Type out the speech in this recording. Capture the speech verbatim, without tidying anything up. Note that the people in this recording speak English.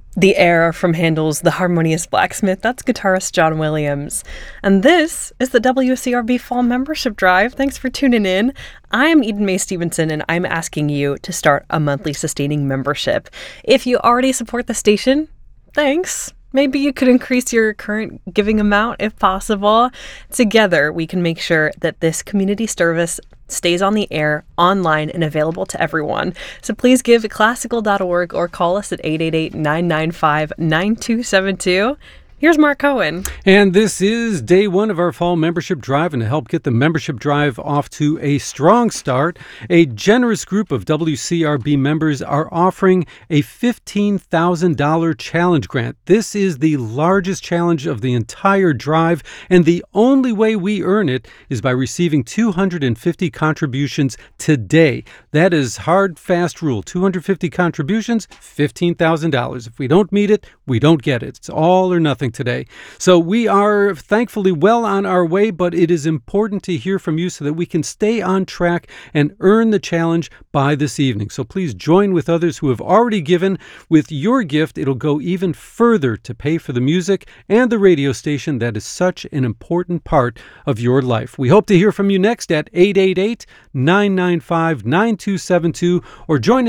The Air from Handel's The Harmonious Blacksmith. That's guitarist John Williams. And this is the W C R B Fall Membership Drive. Thanks for tuning in. I'm Eden Mae Stevenson, and I'm asking you to start a monthly sustaining membership. If you already support the station, thanks. Maybe you could increase your current giving amount if possible. Together, we can make sure that this community service stays on the air, online, and available to everyone. So please give at classical dot org or call us at eight eight eight, nine nine five, nine two seven two. Here's Mark Cohen. And this is day one of our fall membership drive. And to help get the membership drive off to a strong start, a generous group of W C R B members are offering a fifteen thousand dollars challenge grant. This is the largest challenge of the entire drive, and the only way we earn it is by receiving two hundred fifty contributions today. That is hard, fast rule. two hundred fifty contributions, fifteen thousand dollars. If we don't meet it, we don't get it. It's all or nothing today. So we are thankfully well on our way, but it is important to hear from you so that we can stay on track and earn the challenge by this evening. So please join with others who have already given. With your gift, it'll go even further to pay for the music and the radio station that is such an important part of your life. We hope to hear from you next at eight eight eight, nine nine five, nine two seven two or join